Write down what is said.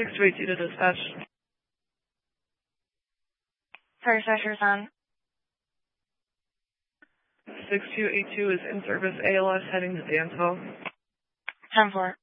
6282 to dispatch. First Usher's on. 6282 is in service ALS heading to Danville. 10-4.